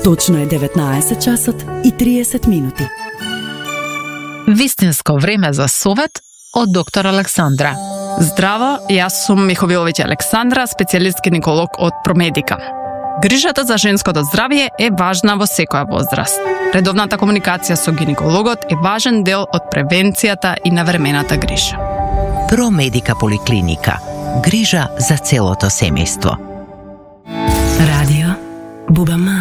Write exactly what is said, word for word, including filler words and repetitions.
Точно е деветнаесет часот и триесет минути. Вистинско време за совет од доктор Александра. Здраво, јас сум Миховиловиќ Александра, специјалист гинеколог од Промедика. Грижата за женското здравје е важна во секоја возраст. Редовната комуникација со гинекологот е важен дел од превенцијата и навремената грижа. Промедика поликлиника. Грижа за целото семејство. Радио Бубама.